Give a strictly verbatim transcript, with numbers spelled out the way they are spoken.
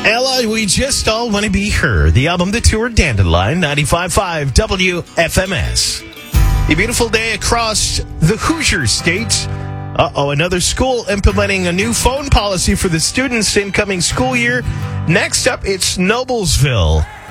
Ella, we just all want to be her. The album, The Tour, Dandelion, ninety-five point five W F M S. A beautiful day across the Hoosier State. Uh-oh, another school implementing a new phone policy for the students incoming school year. Next up, it's Noblesville.